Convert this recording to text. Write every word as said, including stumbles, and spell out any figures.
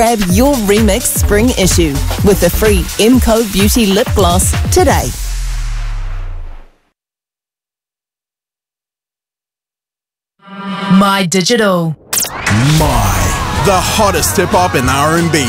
Grab your Remix Spring issue with the free M C O Beauty Lip Gloss today. My Digital. My, the hottest hip-hop and R and B.